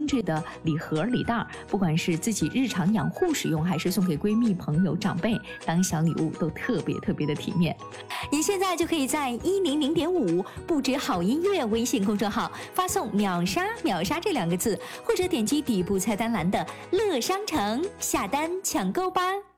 致的礼盒礼袋，不管是自己日常养护使用，还是送给闺蜜、朋友、长辈当小礼物，都特别的体面。 您现在就可以在100.5不止好音乐微信公众号发送秒杀这2个字，或者点击底部菜单栏的乐商城下单抢购吧。